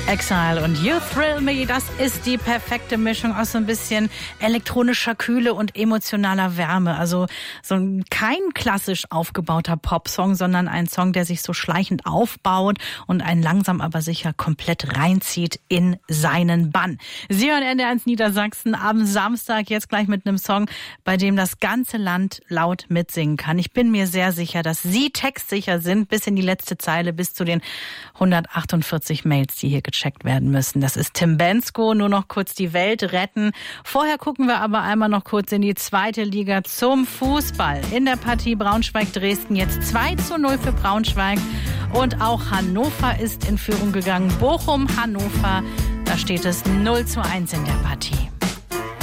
Exile und You Thrill Me, das ist die perfekte Mischung aus so ein bisschen elektronischer Kühle und emotionaler Wärme. Also kein klassisch aufgebauter Popsong, sondern ein Song, der sich so schleichend aufbaut und einen langsam aber sicher komplett reinzieht in seinen Bann. Sie hören NDR1 Niedersachsen am Samstag, jetzt gleich mit einem Song, bei dem das ganze Land laut mitsingen kann. Ich bin mir sehr sicher, dass Sie textsicher sind, bis in die letzte Zeile, bis zu den 148 Mails, die hier gecheckt werden müssen. Das ist Tim Bendzko, nur noch kurz die Welt retten. Vorher gucken wir aber einmal noch kurz in die zweite Liga zum Fußball. In der Partie Braunschweig-Dresden jetzt 2:0 für Braunschweig. Und auch Hannover ist in Führung gegangen. Bochum-Hannover, da steht es 0:1 in der Partie.